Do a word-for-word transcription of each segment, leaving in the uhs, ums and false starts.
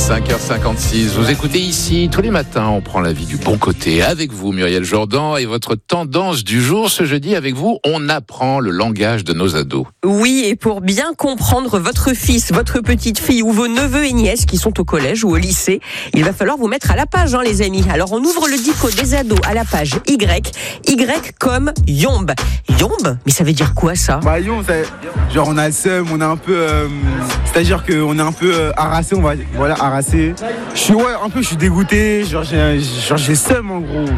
cinq heures cinquante-six, vous écoutez ici, tous les matins, on prend la vie du bon côté. Avec vous, Muriel Jourdan, et votre tendance du jour, ce jeudi, avec vous, on apprend le langage de nos ados. Oui, et pour bien comprendre votre fils, votre petite fille ou vos neveux et nièces qui sont au collège ou au lycée, il va falloir vous mettre à la page, hein, les amis. Alors, on ouvre le dico des ados à la page Y. Y comme yombe. Yombe? Mais ça veut dire quoi, ça? Bah, yombe, c'est genre on a le seum, on est un peu... Euh, c'est-à-dire qu'on est un peu euh, harassé, on va dire. Voilà, harassé. Je suis, ouais, un peu, je suis dégoûté, genre j'ai, genre, j'ai seum, en gros.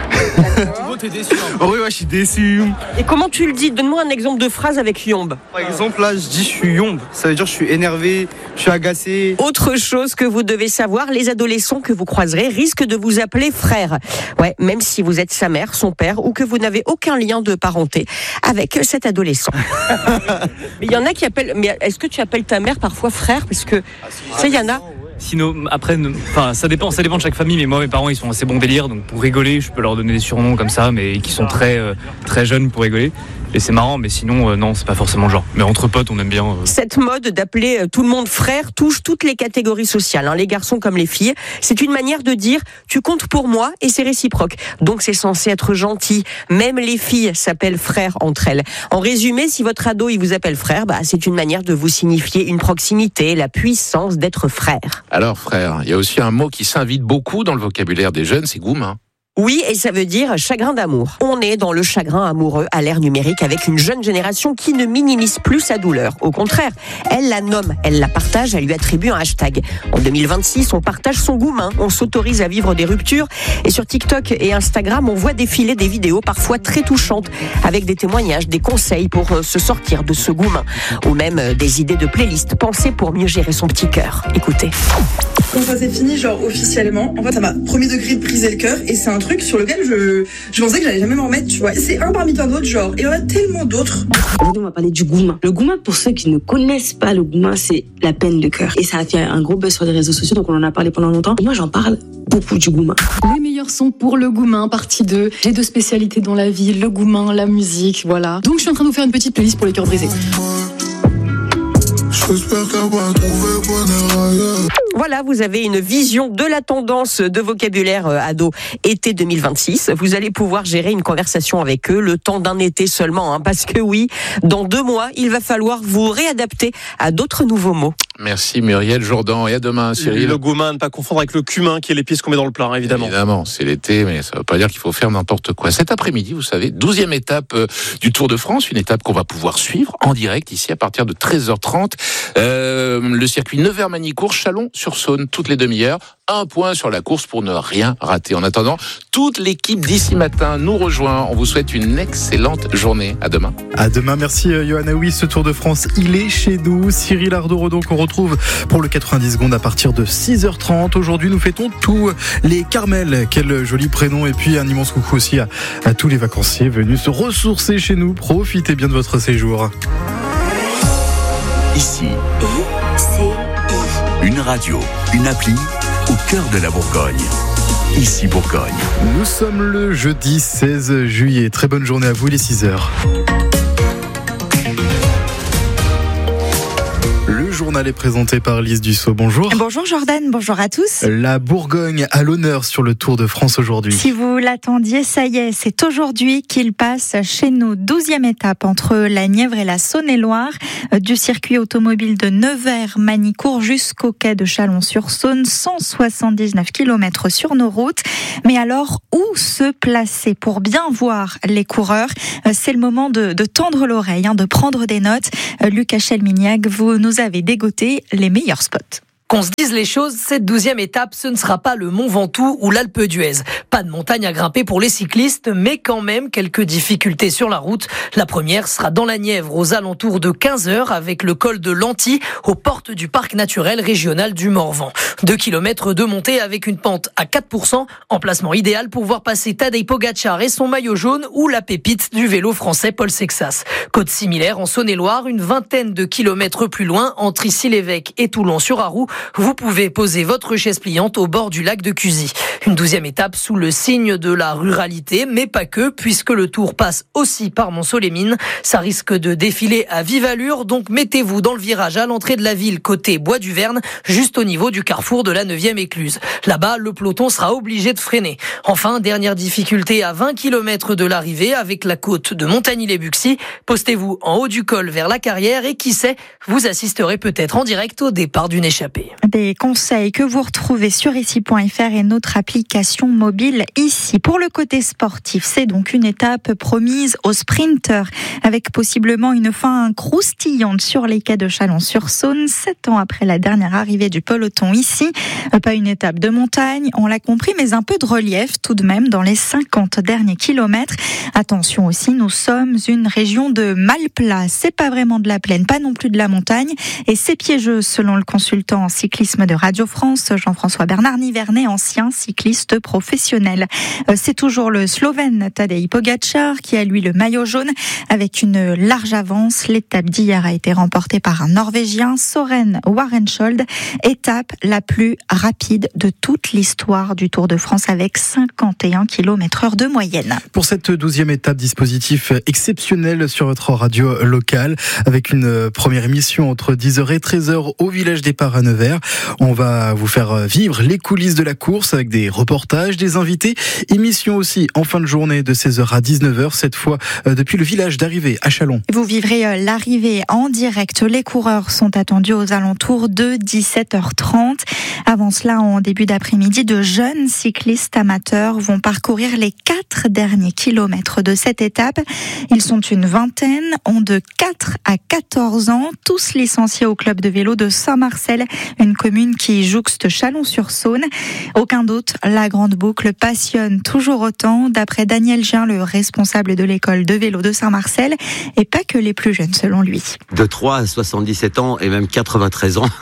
En gros, t'es déçu. Oui, ouais, je suis déçu. Et comment tu le dis? Donne-moi un exemple de phrase avec yombe. Par exemple, là, je dis je suis yombe. Ça veut dire je suis énervé, je suis agacé. Autre chose que vous devez savoir, les adolescents que vous croiserez risquent de vous appeler frère. Ouais, même si vous êtes sa mère, son père, ou que vous n'avez aucun lien de parenté avec cet adolescent. Mais il y en a qui appellent... Mais est-ce que tu appelles ta mère parfois frère? Parce que, tu sais, il y en a... Sinon, après, enfin, ça dépend, ça dépend de chaque famille. Mais moi, mes parents, ils sont assez bons délire, donc pour rigoler, je peux leur donner des surnoms comme ça, mais qui sont très, euh, très jeunes pour rigoler. Et c'est marrant, mais sinon, euh, non, c'est pas forcément le genre. Mais entre potes, on aime bien. Euh... Cette mode d'appeler euh, tout le monde frère touche toutes les catégories sociales, hein, les garçons comme les filles. C'est une manière de dire tu comptes pour moi et c'est réciproque. Donc c'est censé être gentil. Même les filles s'appellent frères entre elles. En résumé, si votre ado il vous appelle frère, bah c'est une manière de vous signifier une proximité, la puissance d'être frère. Alors frère, il y a aussi un mot qui s'invite beaucoup dans le vocabulaire des jeunes, c'est goumin. Oui, et ça veut dire chagrin d'amour. On est dans le chagrin amoureux à l'ère numérique avec une jeune génération qui ne minimise plus sa douleur. Au contraire, elle la nomme, elle la partage, elle lui attribue un hashtag. En deux mille vingt-six, on partage son goumin, on s'autorise à vivre des ruptures. Et sur TikTok et Instagram, on voit défiler des vidéos parfois très touchantes avec des témoignages, des conseils pour se sortir de ce goumin. Ou même des idées de playlists pensées pour mieux gérer son petit cœur. Écoutez. Quand ça s'est fini, genre officiellement, en fait, ça m'a premier degré de briser le cœur et c'est un truc sur lequel je, je pensais que j'allais jamais m'en remettre, tu vois. C'est un parmi tant d'autres, genre, et il y en a tellement d'autres. Aujourd'hui, on va parler du goumin. Le goumin, pour ceux qui ne connaissent pas le goumin, c'est la peine de cœur. Et ça a fait un gros buzz sur les réseaux sociaux, donc on en a parlé pendant longtemps. Et moi, j'en parle beaucoup du goumin. Les meilleurs sons pour le goumin, partie deux. J'ai deux spécialités dans la vie, le goumin, la musique, voilà. Donc je suis en train de vous faire une petite playlist pour les cœurs brisés. Voilà, vous avez une vision de la tendance de vocabulaire euh, ado été deux mille vingt-six. Vous allez pouvoir gérer une conversation avec eux le temps d'un été seulement, hein, parce que oui, dans deux mois, il va falloir vous réadapter à d'autres nouveaux mots. Merci Muriel Jourdan, et à demain Cyril. Le goumin, ne pas confondre avec le cumin qui est l'épice qu'on met dans le plat, hein, évidemment. Évidemment, c'est l'été, mais ça ne veut pas dire qu'il faut faire n'importe quoi. Cet après-midi, vous savez, douzième étape euh, du Tour de France, une étape qu'on va pouvoir suivre en direct ici à partir de treize heures trente. Euh, le circuit Nevers-Manicourt, Chalon-sur-Saône, toutes les demi-heures. Un point sur la course pour ne rien rater. En attendant, toute l'équipe d'ici matin nous rejoint. On vous souhaite une excellente journée. À demain. À demain. Merci Johanna. Oui, ce Tour de France, il est chez nous. Cyril Ardo-Redon qu'on retrouve pour le quatre-vingt-dix secondes à partir de six heures trente. Aujourd'hui, nous fêtons tous les Carmel. Quel joli prénom. Et puis un immense coucou aussi à, à tous les vacanciers venus se ressourcer chez nous. Profitez bien de votre séjour. Ici, une radio, une appli au cœur de la Bourgogne. Ici Bourgogne. Nous sommes le jeudi seize juillet. Très bonne journée à vous, les six heures. Le journal est présenté par Lise Dussault. Bonjour. Bonjour Jordan, bonjour à tous. La Bourgogne à l'honneur sur le Tour de France aujourd'hui. Si vous l'attendiez, ça y est, c'est aujourd'hui qu'il passe chez nous. douzième étape entre la Nièvre et la Saône-et-Loire, du circuit automobile de Nevers-Manicourt jusqu'au quai de Chalon-sur-Saône, cent soixante-dix-neuf kilomètres sur nos routes. Mais alors, où se placer pour bien voir les coureurs? C'est le moment de, de tendre l'oreille, hein, de prendre des notes. Lucas Chelmignac, vous nous avez dégoté les meilleurs spots. Qu'on se dise les choses, cette douzième étape, ce ne sera pas le Mont Ventoux ou l'Alpe d'Huez. Pas de montagne à grimper pour les cyclistes, mais quand même quelques difficultés sur la route. La première sera dans la Nièvre, aux alentours de quinze heures, avec le col de l'Anti, aux portes du parc naturel régional du Morvan. Deux kilomètres de montée avec une pente à quatre pour cent, emplacement idéal pour voir passer Tadej Pogacar et son maillot jaune ou la pépite du vélo français Paul Sexas. Côte similaire en Saône-et-Loire, une vingtaine de kilomètres plus loin, entre Issy-l'Évêque et Toulon-sur-Arroux, vous pouvez poser votre chaise pliante au bord du lac de Cuzy. Une douzième étape sous le signe de la ruralité, mais pas que, puisque le tour passe aussi par Montceau-les-Mines. Ça risque de défiler à vive allure, donc mettez-vous dans le virage à l'entrée de la ville, côté Bois du Verne, juste au niveau du carrefour de la neuvième écluse. Là-bas, le peloton sera obligé de freiner. Enfin, dernière difficulté à vingt kilomètres de l'arrivée, avec la côte de Montagny-les-Buxy. Postez-vous en haut du col vers la carrière et qui sait, vous assisterez peut-être en direct au départ d'une échappée. Des conseils que vous retrouvez sur ici point f r et notre application mobile ici. Pour le côté sportif, c'est donc une étape promise aux sprinteurs, avec possiblement une fin croustillante sur les quais de Chalon-sur-Saône, sept ans après la dernière arrivée du peloton ici. Pas une étape de montagne, on l'a compris, mais un peu de relief tout de même dans les cinquante derniers kilomètres. Attention aussi, nous sommes une région de mal plat. C'est pas vraiment de la plaine, pas non plus de la montagne, et c'est piégeux selon le consultant en cyclisme de Radio France, Jean-François Bernard Nivernais, ancien cycliste professionnel. C'est toujours le Slovène Tadej Pogačar qui a lui le maillot jaune avec une large avance. L'étape d'hier a été remportée par un Norvégien, Søren Warenshold, étape la plus rapide de toute l'histoire du Tour de France avec cinquante et un kilomètres heure de moyenne. Pour cette douzième étape, dispositif exceptionnel sur votre radio locale avec une première émission entre dix heures et treize heures au village départ à Nevers. On va vous faire vivre les coulisses de la course avec des reportages, des invités. Émission aussi en fin de journée de seize heures à dix-neuf heures, cette fois depuis le village d'arrivée à Châlons. Vous vivrez l'arrivée en direct. Les coureurs sont attendus aux alentours de dix-sept heures trente. Avant cela, en début d'après-midi, de jeunes cyclistes amateurs vont parcourir les quatre derniers kilomètres de cette étape. Ils sont une vingtaine, ont de quatre à quatorze ans, tous licenciés au club de vélo de Saint-Marcel, une commune qui jouxte Chalon-sur-Saône. Aucun doute, la grande boucle passionne toujours autant, d'après Daniel Gien, le responsable de l'école de vélo de Saint-Marcel, et pas que les plus jeunes selon lui. De trois à soixante-dix-sept ans et même quatre-vingt-treize ans,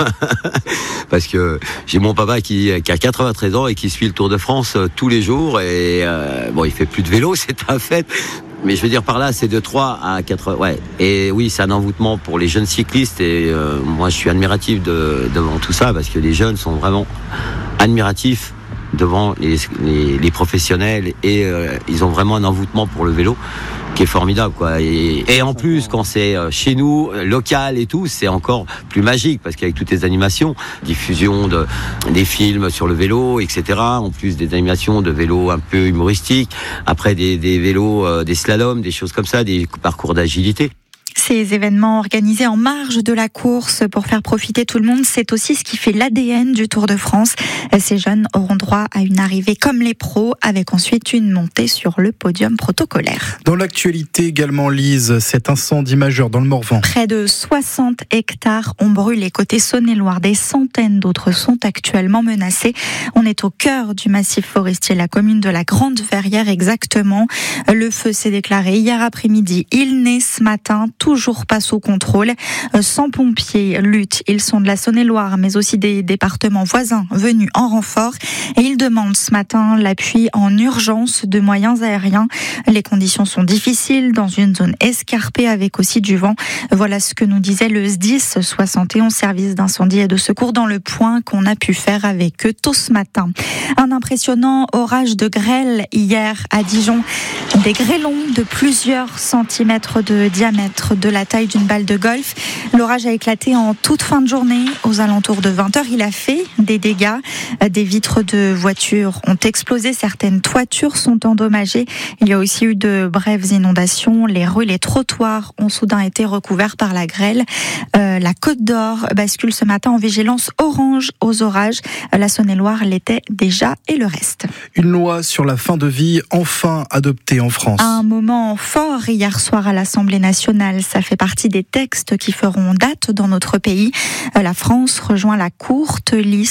parce que j'ai mon papa qui, qui a quatre-vingt-treize ans et qui suit le Tour de France tous les jours, et euh, bon, il fait plus de vélo, c'est un fait. Mais je veux dire par là, c'est de trois à quatre. Ouais. Et oui, c'est un envoûtement pour les jeunes cyclistes. Et euh, moi, je suis admiratif de, devant tout ça, parce que les jeunes sont vraiment admiratifs devant les, les, les professionnels, et euh, ils ont vraiment un envoûtement pour le vélo qui est formidable, quoi. Et, et en plus, quand c'est chez nous, local et tout, c'est encore plus magique, parce qu'avec toutes les animations, diffusion de, des films sur le vélo, et cetera. En plus des animations de vélo un peu humoristiques, après des, des vélos, euh, des slaloms, des choses comme ça, des parcours d'agilité. Ces événements organisés en marge de la course pour faire profiter tout le monde, c'est aussi ce qui fait l'A D N du Tour de France. Ces jeunes auront droit à une arrivée comme les pros, avec ensuite une montée sur le podium protocolaire. Dans l'actualité également, Lise, cet incendie majeur dans le Morvan. Près de soixante hectares ont brûlé côté Saône-et-Loire. Des centaines d'autres sont actuellement menacés. On est au cœur du massif forestier, la commune de la Grande-Verrière exactement. Le feu s'est déclaré hier après-midi. Il naît ce matin, toujours pas sous contrôle. cent pompiers luttent. Ils sont de la Saône-et-Loire, mais aussi des départements voisins venus en renfort. Et ils demandent ce matin l'appui en urgence de moyens aériens. Les conditions sont difficiles dans une zone escarpée avec aussi du vent. Voilà ce que nous disait le S D I S soixante et onze, service d'incendie et de secours, dans le point qu'on a pu faire avec eux tôt ce matin. Un impressionnant orage de grêle hier à Dijon. Des grêlons de plusieurs centimètres de diamètre, de la taille d'une balle de golf. L'orage a éclaté en toute fin de journée, aux alentours de vingt heures. Il a fait des dégâts. Des vitres de voitures ont explosé. Certaines toitures sont endommagées. Il y a aussi eu de brèves inondations. Les rues, les trottoirs ont soudain été recouverts par la grêle. Euh, la Côte d'Or bascule ce matin en vigilance orange aux orages. La Saône-et-Loire l'était déjà, et le reste. Une loi sur la fin de vie enfin adoptée en France. Un moment fort hier soir à l'Assemblée nationale. Ça fait partie des textes qui feront date dans notre pays. La France rejoint la courte liste